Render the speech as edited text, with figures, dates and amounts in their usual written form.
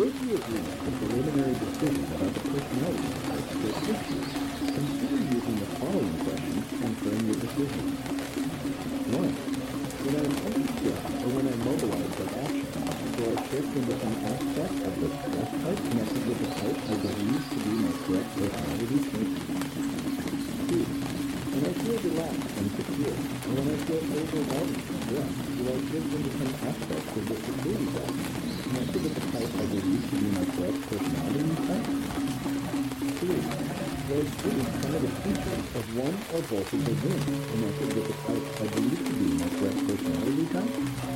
If you agree with the preliminary decision about the personality type for issue, consider using the following questions to confirm your decision. 1. When I'm under stress or when I'm mobilized by action, do I shift into some aspect of the stress type connected with the type I believe to be my correct personality trait? 2. When I feel relaxed and secure, or when I feel overwhelmed and stressed, do I shift into some aspect of the security type connected with the type I believe to be my correct personality type? 3. Do I choose some of the features of one or both of the wings connected with the type I believe to be my correct personality type?